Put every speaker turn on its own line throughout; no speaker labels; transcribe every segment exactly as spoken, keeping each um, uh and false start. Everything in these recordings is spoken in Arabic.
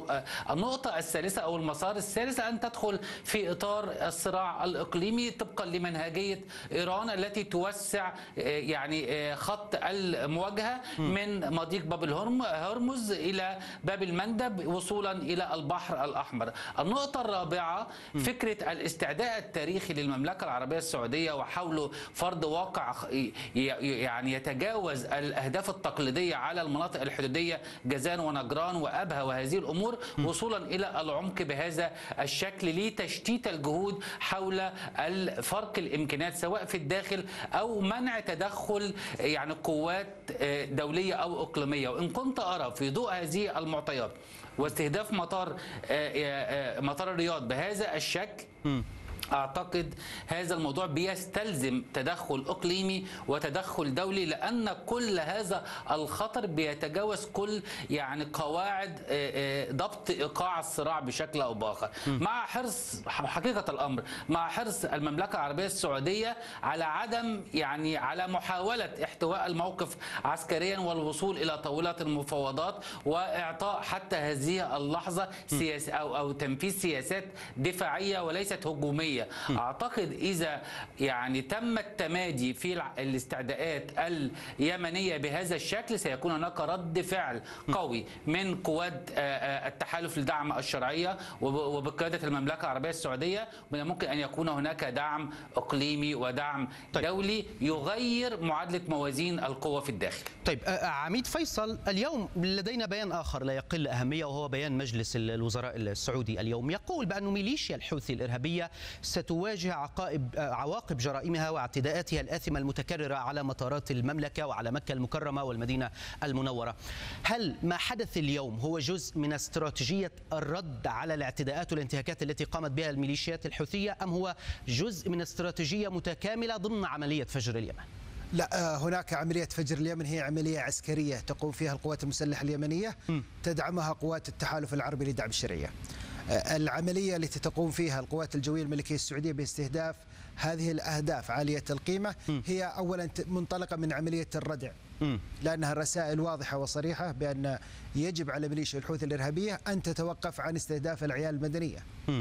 النقطة الثالثة أو المسار الثالث أن تدخل في إطار الصراع الإقليمي طبقا لمنهجية إيران التي توسع يعني خط المواجهة من مضيق باب الهرمز إلى باب المندب وصولا إلى البحر الأحمر. النقطة الرابعة فكرة الاستعداء التاريخي للمملكة العربية السعودية وحول فرض واقع يعني يتجاوز الأهداف التقليدية على المناطق الحدودية جازان ونجران وأبها وهذه الأمور وصولا إلى العمق بهذا الشكل لتشتيت الجهود حول فرق الإمكانيات سواء في الداخل أو منع تدخل يعني قوات دولية أو إقليمية. وإن كنت أرى في ضوء هذه المعطيات واستهداف مطار مطار الرياض بهذا الشكل أعتقد هذا الموضوع بيستلزم تدخل إقليمي وتدخل دولي، لأن كل هذا الخطر بيتجاوز كل يعني قواعد ضبط إيقاع الصراع بشكل أو بآخر، مع حرص حقيقة الأمر مع حرص المملكة العربية السعودية على عدم يعني على محاولة احتواء الموقف عسكريا والوصول إلى طاولة المفاوضات وإعطاء حتى هذه اللحظة سياس أو أو تنفيذ سياسات دفاعية وليست هجومية. أعتقد إذا يعني تم التمادي في الاستعداءات اليمنية بهذا الشكل سيكون هناك رد فعل قوي من قوات التحالف لدعم الشرعية وبقيادة المملكة العربية السعودية. من الممكن أن يكون هناك دعم إقليمي ودعم
طيب.
دولي يغير معادلة موازين القوة في الداخل.
طيب عميد فيصل، اليوم لدينا بيان آخر لا يقل أهمية وهو بيان مجلس الوزراء السعودي اليوم، يقول بأن ميليشيا الحوثي الإرهابية ستواجه عقائب عواقب جرائمها واعتداءاتها الآثمة المتكررة على مطارات المملكة وعلى مكة المكرمة والمدينة المنورة. هل ما حدث اليوم هو جزء من استراتيجية الرد على الاعتداءات والانتهاكات التي قامت بها الميليشيات الحوثية، أم هو جزء من استراتيجية متكاملة ضمن عملية فجر اليمن؟
لا، هناك عملية فجر اليمن هي عملية عسكرية تقوم فيها القوات المسلحة اليمنية تدعمها قوات التحالف العربي لدعم الشرعية. العملية التي تقوم فيها القوات الجوية الملكية السعودية باستهداف هذه الأهداف عالية القيمة هي أولا منطلقة من عملية الردع، لأنها الرسائل واضحة وصريحة بأن يجب على ميليشيا الحوثي الإرهابية أن تتوقف عن استهداف العيال المدنية.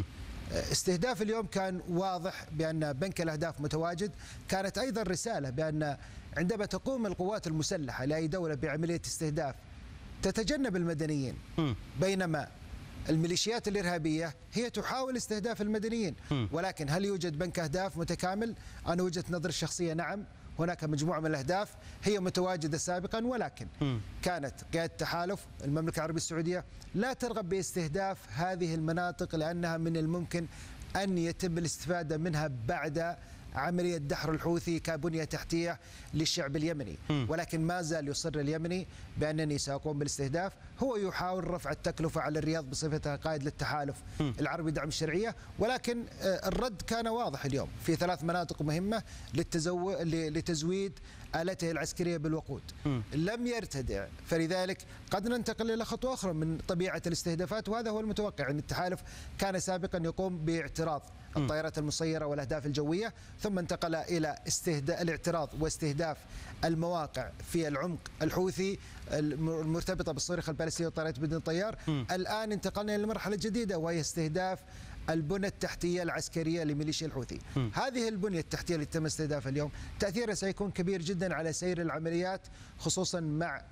استهداف اليوم كان واضح بأن بنك الأهداف متواجد. كانت أيضا رسالة بأن عندما تقوم القوات المسلحة لأي دولة بعملية استهداف تتجنب المدنيين، بينما الميليشيات الإرهابية هي تحاول استهداف المدنيين. ولكن هل يوجد بنك أهداف متكامل؟ أنا وجهة نظري الشخصية نعم، هناك مجموعة من الأهداف هي متواجدة سابقا، ولكن كانت قيادة التحالف المملكة العربية السعودية لا ترغب باستهداف هذه المناطق لأنها من الممكن أن يتم الاستفادة منها بعد عملية دحر الحوثي كبنية تحتية للشعب اليمني. ولكن ما زال يصر اليمني بأنني سأقوم بالاستهداف. هو يحاول رفع التكلفة على الرياض بصفتها قائد للتحالف العربي دعم الشرعية، ولكن الرد كان واضح اليوم في ثلاث مناطق مهمة للتزو... لتزويد آلته العسكرية بالوقود. لم يرتدع، فلذلك قد ننتقل إلى خطوة أخرى من طبيعة الاستهدافات، وهذا هو المتوقع. أن التحالف كان سابقا يقوم باعتراض الطائرات المسيرة والأهداف الجوية، ثم انتقل إلى استهداء الاعتراض واستهداف المواقع في العمق الحوثي المرتبطة بالصواريخ البالستية والطائرات بدون طيار. الآن انتقلنا إلى مرحلة جديدة وهي استهداف البنى التحتية العسكرية لميليشيا الحوثي. م. هذه البنية التحتية اللي تم استهدافها اليوم تأثيرها سيكون كبير جدا على سير العمليات، خصوصا مع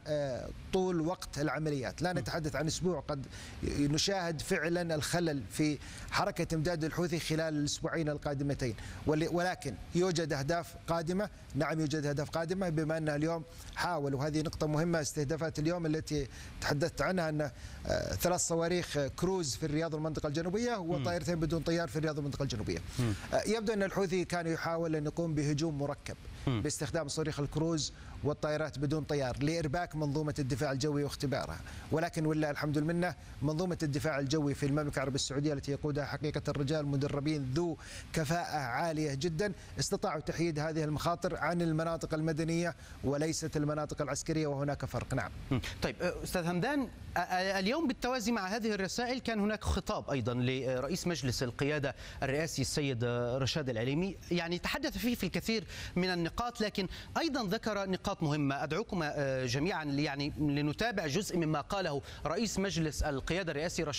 طول وقت العمليات. لا نتحدث عن أسبوع، قد نشاهد فعلا الخلل في حركة امداد الحوثي خلال الأسبوعين القادمتين. ولكن يوجد أهداف قادمة، نعم يوجد أهداف قادمة، بما أن اليوم حاولوا، هذه نقطة مهمة، استهدافات اليوم التي تحدثت عنها أن ثلاث صواريخ كروز في الرياض والمنطقة الجنوبية وطائرتين بدون طيار في الرياض والمنطقة الجنوبية. م. يبدو أن الحوثي كان يحاول أن يقوم بهجوم مركب م. باستخدام صواريخ الكروز والطائرات بدون طيار لإرباك منظومة الدفاع الجوي واختبارها. ولكن ولله الحمد والمنة منظومة الدفاع الجوي في المملكة العربية السعودية التي يقودها حقيقة الرجال مدربين ذو كفاءة عالية جدا استطاعوا تحييد هذه المخاطر عن المناطق المدنية وليست المناطق العسكرية، وهناك فرق. نعم.
طيب أستاذ همدان، اليوم بالتوازي مع هذه الرسائل كان هناك خطاب أيضا لرئيس مجلس القيادة الرئاسي السيد رشاد العليمي، يعني تحدث فيه في الكثير من النقاط، لكن أيضا ذكر نقاط مهمة. أدعوكم جميعا يعني لنتابع جزء مما قاله رئيس مجلس القيادة الرئاسي رشاد